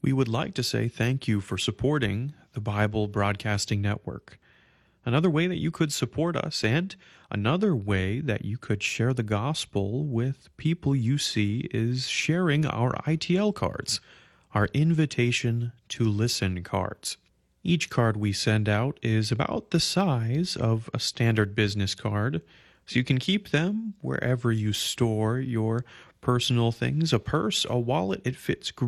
We would like to say thank you for supporting the Bible Broadcasting Network. Another way that you could support us, and another way that you could share the gospel with people you see, is sharing our ITL cards, our Invitation to Listen cards. Each card we send out is about the size of a standard business card, so you can keep them wherever you store your personal things, a purse, a wallet. It fits